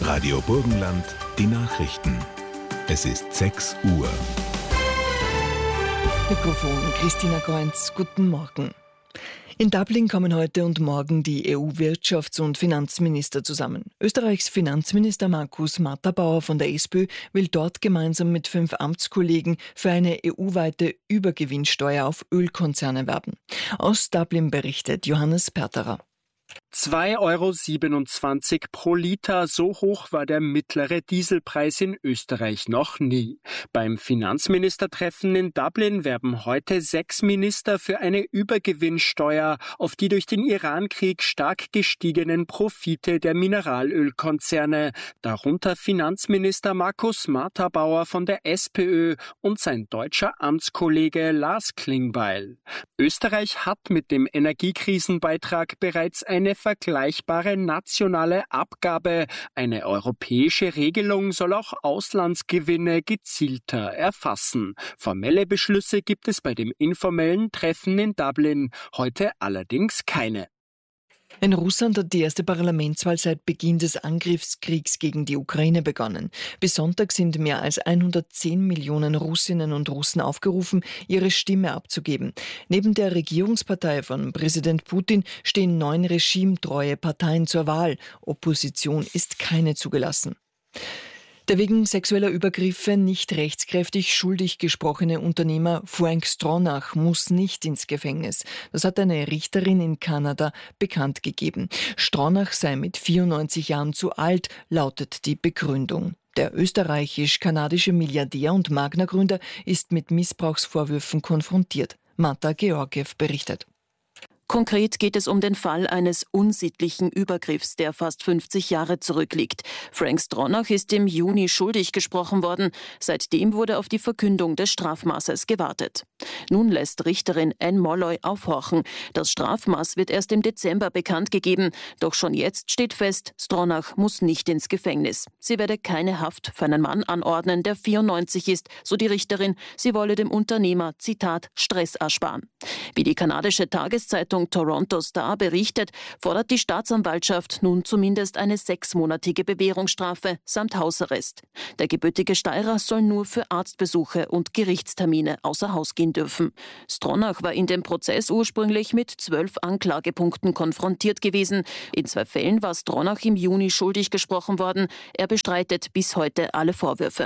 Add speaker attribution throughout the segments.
Speaker 1: Radio Burgenland, die Nachrichten. Es ist 6 Uhr.
Speaker 2: Mikrofon Christina Goenz, guten Morgen. In Dublin kommen heute und morgen die EU-Wirtschafts- und Finanzminister zusammen. Österreichs Finanzminister Markus Matterbauer von der SPÖ will dort gemeinsam mit 5 Amtskollegen für eine EU-weite Übergewinnsteuer auf Ölkonzerne werben. Aus Dublin berichtet Johannes Perterer.
Speaker 3: 2,27 € pro Liter, so hoch war der mittlere Dieselpreis in Österreich noch nie. Beim Finanzministertreffen in Dublin werben heute 6 Minister für eine Übergewinnsteuer auf die durch den Irankrieg stark gestiegenen Profite der Mineralölkonzerne, darunter Finanzminister Markus Matterbauer von der SPÖ und sein deutscher Amtskollege Lars Klingbeil. Österreich hat mit dem Energiekrisenbeitrag bereits eine vergleichbare nationale Abgabe. Eine europäische Regelung soll auch Auslandsgewinne gezielter erfassen. Formelle Beschlüsse gibt es bei dem informellen Treffen in Dublin heute allerdings keine.
Speaker 2: In Russland hat die erste Parlamentswahl seit Beginn des Angriffskriegs gegen die Ukraine begonnen. Bis Sonntag sind mehr als 110 Millionen Russinnen und Russen aufgerufen, ihre Stimme abzugeben. Neben der Regierungspartei von Präsident Putin stehen 9 regimetreue Parteien zur Wahl. Opposition ist keine zugelassen. Der wegen sexueller Übergriffe nicht rechtskräftig schuldig gesprochene Unternehmer Frank Stronach muss nicht ins Gefängnis. Das hat eine Richterin in Kanada bekannt gegeben. Stronach sei mit 94 Jahren zu alt, lautet die Begründung. Der österreichisch-kanadische Milliardär und Magna-Gründer ist mit Missbrauchsvorwürfen konfrontiert. Marta Georgiew berichtet.
Speaker 4: Konkret geht es um den Fall eines unsittlichen Übergriffs, der fast 50 Jahre zurückliegt. Frank Stronach ist im Juni schuldig gesprochen worden. Seitdem wurde auf die Verkündung des Strafmaßes gewartet. Nun lässt Richterin Anne Molloy aufhorchen. Das Strafmaß wird erst im Dezember bekannt gegeben. Doch schon jetzt steht fest, Stronach muss nicht ins Gefängnis. Sie werde keine Haft für einen Mann anordnen, der 94 ist, so die Richterin. Sie wolle dem Unternehmer, Zitat, Stress ersparen. Wie die kanadische Tageszeitung Toronto Star berichtet, fordert die Staatsanwaltschaft nun zumindest eine 6-monatige Bewährungsstrafe samt Hausarrest. Der gebürtige Steirer soll nur für Arztbesuche und Gerichtstermine außer Haus gehen dürfen. Stronach war in dem Prozess ursprünglich mit 12 Anklagepunkten konfrontiert gewesen. In 2 Fällen war Stronach im Juni schuldig gesprochen worden. Er bestreitet bis heute alle Vorwürfe.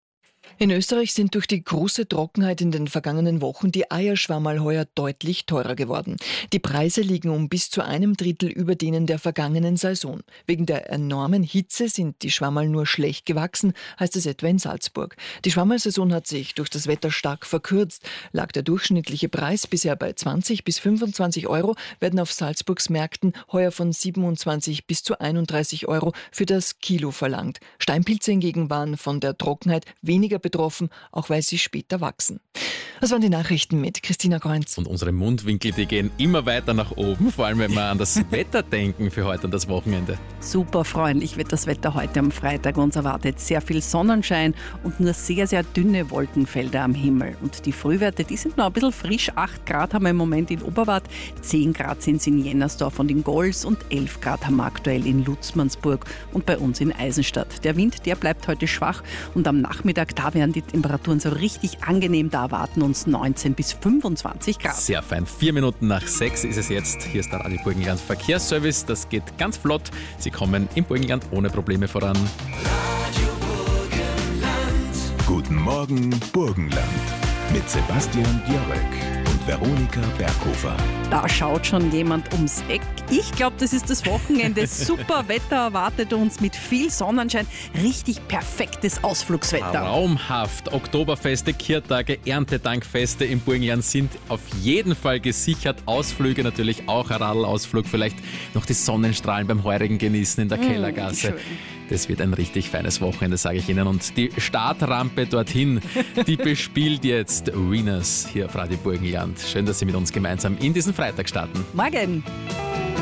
Speaker 2: In Österreich sind durch die große Trockenheit in den vergangenen Wochen die Eierschwammerl heuer deutlich teurer geworden. Die Preise liegen um bis zu 1/3 über denen der vergangenen Saison. Wegen der enormen Hitze sind die Schwammerl nur schlecht gewachsen, heißt es etwa in Salzburg. Die Schwammerlsaison hat sich durch das Wetter stark verkürzt. Lag der durchschnittliche Preis bisher bei 20 bis 25 €, werden auf Salzburgs Märkten heuer von 27 bis zu 31 € für das Kilo verlangt. Steinpilze hingegen waren von der Trockenheit weniger betroffen, auch weil sie später wachsen. Das waren die Nachrichten mit Christina Goenz.
Speaker 5: Und unsere Mundwinkel, die gehen immer weiter nach oben, vor allem wenn wir an das Wetter denken für heute und das Wochenende.
Speaker 6: Super freundlich wird das Wetter heute am Freitag. Uns erwartet sehr viel Sonnenschein und nur sehr, sehr dünne Wolkenfelder am Himmel. Und die Frühwerte, die sind noch ein bisschen frisch. 8 Grad haben wir im Moment in Oberwart, 10 Grad sind es in Jennersdorf und in Gols und 11 Grad haben wir aktuell in Lutzmannsburg und bei uns in Eisenstadt. Der Wind, der bleibt heute schwach und am Nachmittag, da werden die Temperaturen so richtig angenehm. Da erwarten uns 19 bis 25 Grad.
Speaker 5: Sehr fein. 4 Minuten nach 6 ist es jetzt. Hier ist der Radio Burgenland Verkehrsservice. Das geht ganz flott. Sie kommen im Burgenland ohne Probleme voran.
Speaker 1: Radio Burgenland. Guten Morgen, Burgenland. Mit Sebastian Björk und Veronika Berghofer.
Speaker 6: Da schaut schon jemand ums Eck. Ich glaube, das ist das Wochenende. Super Wetter erwartet uns mit viel Sonnenschein. Richtig perfektes Ausflugswetter.
Speaker 5: Traumhaft. Oktoberfeste, Kirtage, Erntedankfeste im Burgenland sind auf jeden Fall gesichert. Ausflüge natürlich auch, ein Radlausflug. Vielleicht noch die Sonnenstrahlen beim Heurigen genießen in der Kellergasse. Das wird ein richtig feines Wochenende, sage ich Ihnen. Und die Startrampe dorthin, die bespielt jetzt Wieners hier auf Radio Burgenland. Schön, dass Sie mit uns gemeinsam in diesen Freitag starten.
Speaker 6: Morgen!